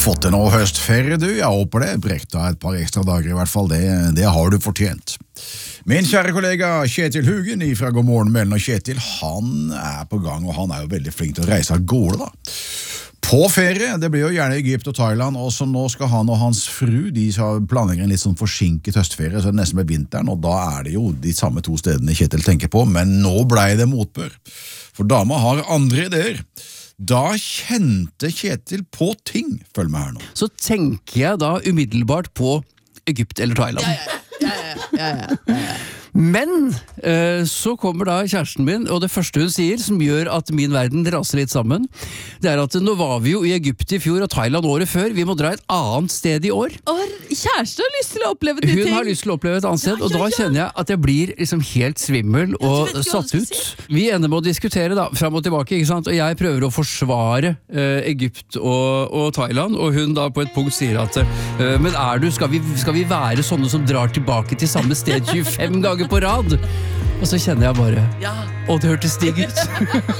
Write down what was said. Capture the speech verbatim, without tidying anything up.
fått en noe høstferie, du. Jeg håper det. Brekt av et par ekstra dager i hvert fall. Det, det har du fortjent. Min kjære kollega Kjetil Hugen fra God morgen Mellen, og Kjetil, han er på gang, og han er jo veldig flink til å reise av gårde, da. På ferie, det blir jo gjerne Egypt og Thailand, og så nå skal han og hans fru, de planlegger en litt sånn forsinket høstferie, så det er nesten med vinteren, og da er det jo de samme to stedene Kjetil tenker på, men nå ble det motbør. For dama har andre ideer. Da kjente Kjetil på ting, følg med her nå. Så tenker jeg da umiddelbart på Egypt eller Thailand. Ja, ja, ja, ja, ja, ja, ja. Men eh, så kommer da kjæresten min, og det første hun sier, som gjør at min verden raser litt sammen, det er at nå var vi jo i Egypt i fjor og Thailand året før, vi må dra et annet sted i år. Og kjæresten har lyst til å oppleve de Hun ting. har lyst til å oppleve et annet sted, Ja, og ja, da ja. kjenner jeg at jeg blir liksom helt svimmel og vet ikke hva satt du ut. skal Vi ender med å diskutere da, frem og tilbake, ikke sant? Og jeg prøver å forsvare eh, Egypt og, og Thailand, og hun da på et punkt sier at eh, men er du, skal vi, skal vi være sånne som drar tilbake til samme sted tjuefem ganger på rad? Og så kjenner jeg bare, Ja. å det hørtes digg ut.